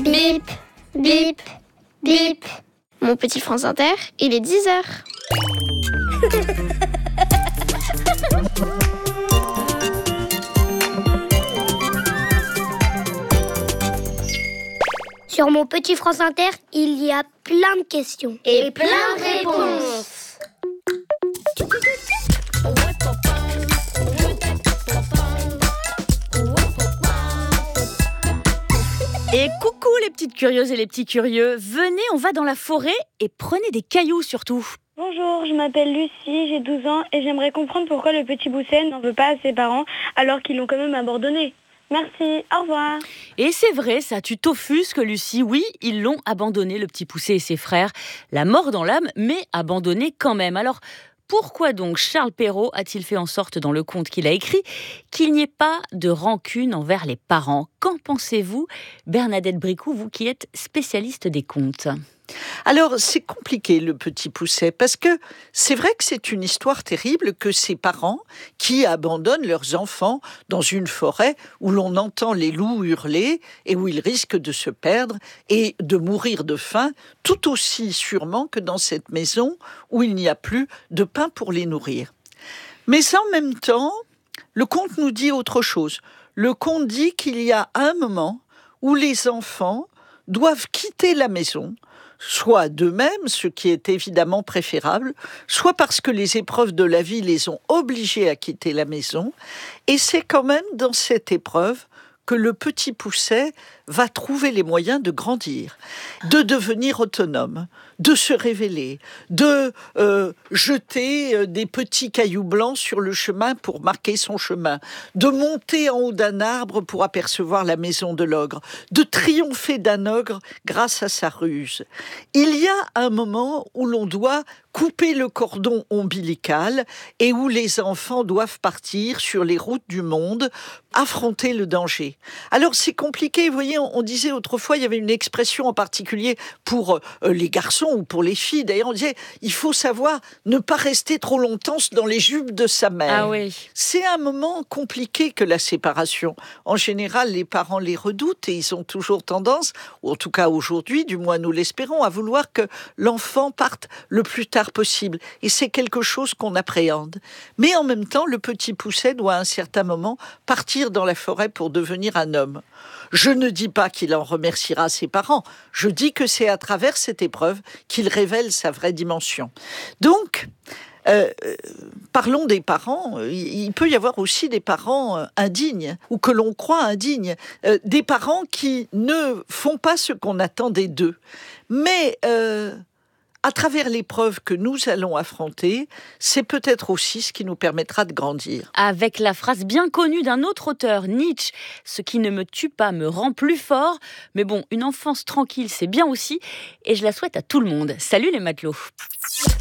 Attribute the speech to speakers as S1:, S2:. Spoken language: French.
S1: Bip, bip, bip. Mon petit France Inter, il est 10h.
S2: Sur mon petit France Inter, il y a plein de questions.
S1: Et plein de réponses.
S3: Et coucou les petites curieuses et les petits curieux. Venez, on va dans la forêt et prenez des cailloux surtout.
S4: Bonjour, je m'appelle Lucie, j'ai 12 ans et j'aimerais comprendre pourquoi le petit Bousset n'en veut pas à ses parents alors qu'ils l'ont quand même abandonné. Merci, au revoir.
S3: Et c'est vrai, ça, tu t'offusques, Lucie. Oui, ils l'ont abandonné, le petit Poucet et ses frères. La mort dans l'âme, mais abandonné quand même. Alors, pourquoi donc Charles Perrault a-t-il fait en sorte dans le conte qu'il a écrit qu'il n'y ait pas de rancune envers les parents ? Qu'en pensez-vous, Bernadette Bricou, vous qui êtes spécialiste des contes ?
S5: Alors, c'est compliqué, le petit Pousset, parce que c'est vrai que c'est une histoire terrible que ces parents qui abandonnent leurs enfants dans une forêt où l'on entend les loups hurler et où ils risquent de se perdre et de mourir de faim, tout aussi sûrement que dans cette maison où il n'y a plus de pain pour les nourrir. Mais en même temps, le conte nous dit autre chose. Le conte dit qu'il y a un moment où les enfants doivent quitter la maison, soit d'eux-mêmes, ce qui est évidemment préférable, soit parce que les épreuves de la vie les ont obligés à quitter la maison. Et c'est quand même dans cette épreuve que le petit Pousset va trouver les moyens de grandir, de devenir autonome, de se révéler, de jeter des petits cailloux blancs sur le chemin pour marquer son chemin, de monter en haut d'un arbre pour apercevoir la maison de l'ogre, de triompher d'un ogre grâce à sa ruse. Il y a un moment où l'on doit couper le cordon ombilical et où les enfants doivent partir sur les routes du monde, affronter le danger. Alors c'est compliqué, vous voyez, on disait autrefois, il y avait une expression en particulier pour les garçons ou pour les filles. D'ailleurs, on disait, il faut savoir ne pas rester trop longtemps dans les jupes de sa mère.
S3: Ah oui.
S5: C'est un moment compliqué que la séparation. En général, les parents les redoutent et ils ont toujours tendance, ou en tout cas aujourd'hui, du moins nous l'espérons, à vouloir que l'enfant parte le plus tard possible. Et c'est quelque chose qu'on appréhende. Mais en même temps, le petit Pousset doit à un certain moment partir dans la forêt pour devenir un homme. Je ne dis pas qu'il en remerciera ses parents. Je dis que c'est à travers cette épreuve qu'il révèle sa vraie dimension. Donc, parlons des parents. Il peut y avoir aussi des parents indignes, ou que l'on croit indignes. Des parents qui ne font pas ce qu'on attendait d'eux. Mais à travers l'épreuve que nous allons affronter, c'est peut-être aussi ce qui nous permettra de grandir.
S3: Avec la phrase bien connue d'un autre auteur, Nietzsche, « Ce qui ne me tue pas me rend plus fort ». Mais bon, une enfance tranquille, c'est bien aussi, et je la souhaite à tout le monde. Salut les matelots.